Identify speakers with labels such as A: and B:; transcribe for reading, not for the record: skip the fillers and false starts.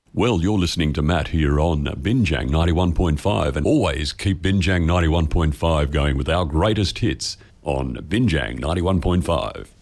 A: Well, you're listening to Matt here on Binjang 91.5, and always keep Binjang 91.5 going with our greatest hits on Binjang 91.5.